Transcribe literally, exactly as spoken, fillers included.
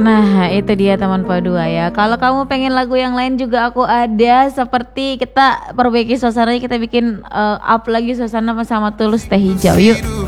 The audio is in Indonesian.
Nah itu dia teman Po dua ya. Kalau kamu pengen lagu yang lain juga aku ada. Seperti kita perbaiki suasananya, kita bikin uh, up lagi suasana sama Tulus Teh Hijau. Yuk.